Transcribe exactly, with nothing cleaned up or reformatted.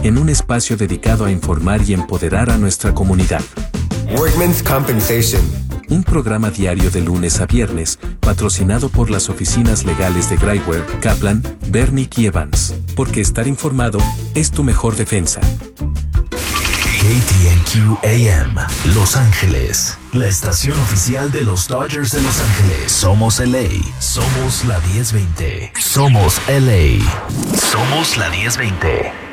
en un espacio dedicado a informar y empoderar a nuestra comunidad. Workmen's Compensation. Un programa diario de lunes a viernes, patrocinado por las oficinas legales de Graiwer, Kaplan, Bernick y Evans. Porque estar informado es tu mejor defensa. K T N Q A M, Los Ángeles, la estación oficial de los Dodgers de Los Ángeles. Somos L A, somos la diez veinte. Somos L A, somos la diez veinte.